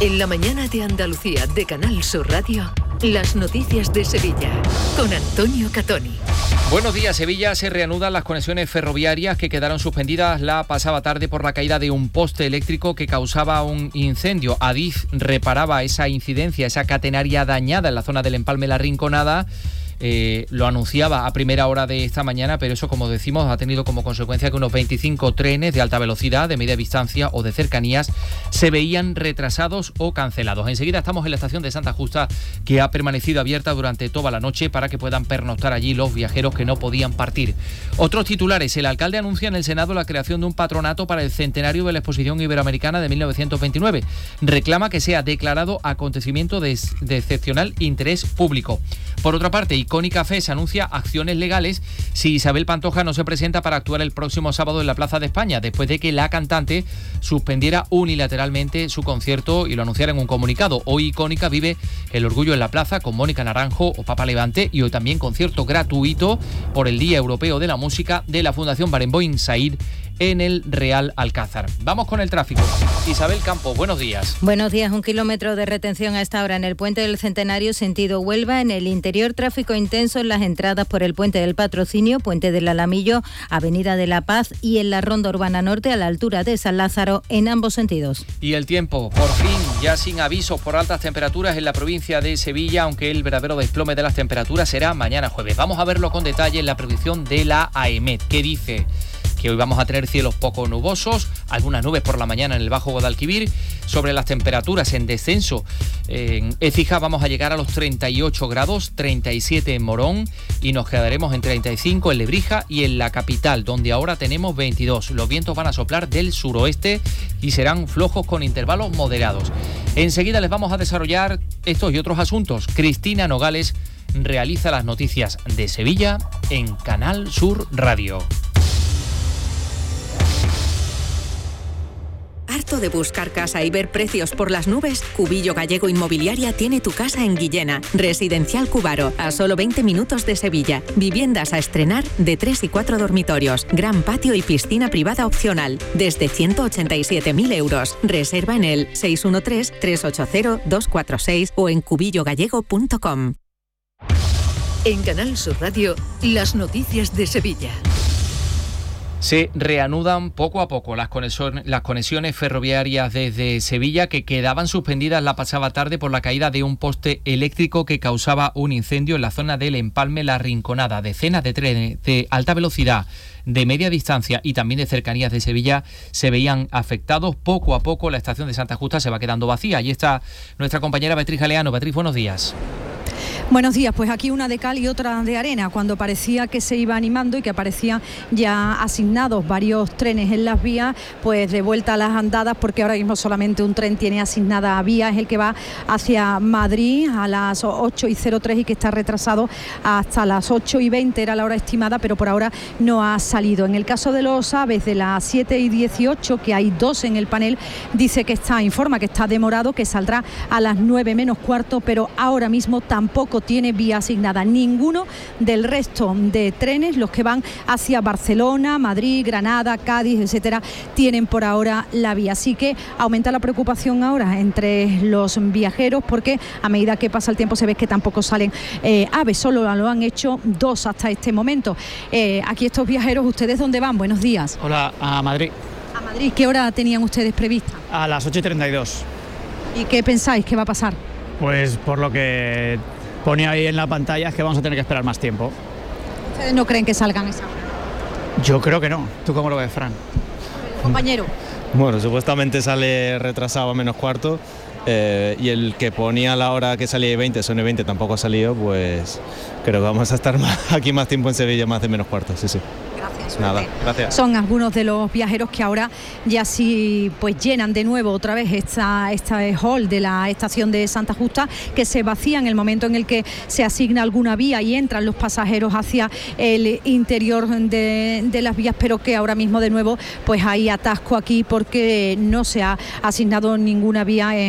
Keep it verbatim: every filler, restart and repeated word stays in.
En la mañana de Andalucía de Canal Sur Radio, las noticias de Sevilla, con Antonio Catoni. Buenos días. Sevilla se reanudan las conexiones ferroviarias que quedaron suspendidas la pasada tarde por la caída de un poste eléctrico que causaba un incendio. Adif reparaba esa incidencia, esa catenaria dañada en la zona del Empalme La Rinconada. Eh, lo anunciaba a primera hora de esta mañana, pero eso, como decimos, ha tenido como consecuencia que unos veinticinco trenes de alta velocidad, de media distancia o de cercanías se veían retrasados o cancelados. Enseguida estamos en la estación de Santa Justa, que ha permanecido abierta durante toda la noche para que puedan pernoctar allí los viajeros que no podían partir. Otros titulares. El alcalde anuncia en el Senado la creación de un patronato para el centenario de la Exposición Iberoamericana de mil novecientos veintinueve. Reclama que sea declarado acontecimiento de, de excepcional interés público. Por otra parte, Icónica Fest anuncia acciones legales si Isabel Pantoja no se presenta para actuar el próximo sábado en la Plaza de España, después de que la cantante suspendiera unilateralmente su concierto y lo anunciara en un comunicado. Hoy Icónica vive el orgullo en la plaza con Mónica Naranjo o Papa Levante, y hoy también concierto gratuito por el Día Europeo de la Música de la Fundación Barenboim Said en el Real Alcázar. Vamos con el tráfico. Isabel Campo, buenos días. Buenos días. Un kilómetro de retención a esta hora en el Puente del Centenario, sentido Huelva. En el interior, tráfico intenso en las entradas por el Puente del Patrocinio, Puente del Alamillo, Avenida de la Paz y en la Ronda Urbana Norte a la altura de San Lázaro, en ambos sentidos. Y el tiempo, por fin, ya sin avisos por altas temperaturas en la provincia de Sevilla, aunque el verdadero desplome de las temperaturas será mañana jueves. Vamos a verlo con detalle en la predicción de la AEMET, que dice que hoy vamos a tener cielos poco nubosos, algunas nubes por la mañana en el Bajo Guadalquivir. Sobre las temperaturas en descenso, en Écija vamos a llegar a los treinta y ocho grados, treinta y siete en Morón, y nos quedaremos en treinta y cinco en Lebrija y en la capital, donde ahora tenemos veintidós. Los vientos van a soplar del suroeste y serán flojos con intervalos moderados. Enseguida les vamos a desarrollar estos y otros asuntos. Cristina Nogales realiza las noticias de Sevilla en Canal Sur Radio. ¿Harto de buscar casa y ver precios por las nubes? Cubillo Gallego Inmobiliaria tiene tu casa en Guillena. Residencial Cubaro, a solo veinte minutos de Sevilla. Viviendas a estrenar de tres y cuatro dormitorios. Gran patio y piscina privada opcional. Desde ciento ochenta y siete mil euros. Reserva en el seis uno tres, tres ocho cero, dos cuatro seis o en cubillo gallego punto com. En Canal Sur Radio, las noticias de Sevilla. Se reanudan poco a poco las conexiones, las conexiones ferroviarias desde Sevilla, que quedaban suspendidas la pasada tarde por la caída de un poste eléctrico que causaba un incendio en la zona del Empalme La Rinconada. Decenas de trenes de alta velocidad, de media distancia y también de cercanías de Sevilla se veían afectados. Poco a poco la estación de Santa Justa se va quedando vacía. Allí está nuestra compañera Beatriz Galeano. Beatriz, buenos días. Buenos días, pues aquí una de cal y otra de arena. Cuando parecía que se iba animando y que aparecían ya asignados varios trenes en las vías, pues de vuelta a las andadas, porque ahora mismo solamente un tren tiene asignada vía, es el que va hacia Madrid a las ocho y cero tres y que está retrasado hasta las ocho y veinte, era la hora estimada, pero por ahora no ha salido. En el caso de los AVEs de las siete y dieciocho, que hay dos en el panel, dice que está, informa que está demorado, que saldrá a las nueve menos cuarto, pero ahora mismo tampoco tiene vía asignada. Ninguno del resto de trenes, los que van hacia Barcelona, Madrid, Granada, Cádiz, etcétera, tienen por ahora la vía. Así que aumenta la preocupación ahora entre los viajeros, porque a medida que pasa el tiempo se ve que tampoco salen eh, AVEs, solo lo han hecho dos hasta este momento. Eh, aquí estos viajeros, ¿ustedes dónde van? Buenos días. Hola, a Madrid. A Madrid, ¿qué hora tenían ustedes prevista? A las ocho y treinta y dos. ¿Y qué pensáis que va a pasar? Pues por lo que ponía ahí en la pantalla es que vamos a tener que esperar más tiempo. ¿Ustedes no creen que salgan esa hora? Yo creo que no. ¿Tú cómo lo ves, Fran? Compañero. Bueno, supuestamente sale retrasado a menos cuarto, eh, y el que ponía la hora que salía de veinte, son de veinte, tampoco ha salido, pues creo que vamos a estar más, aquí más tiempo en Sevilla, más de menos cuarto, sí, sí. Gracias. Nada, gracias. Son algunos de los viajeros que ahora ya sí pues llenan de nuevo otra vez esta, esta hall de la estación de Santa Justa, que se vacía en el momento en el que se asigna alguna vía y entran los pasajeros hacia el interior de, de las vías, pero que ahora mismo de nuevo pues hay atasco aquí porque no se ha asignado ninguna vía en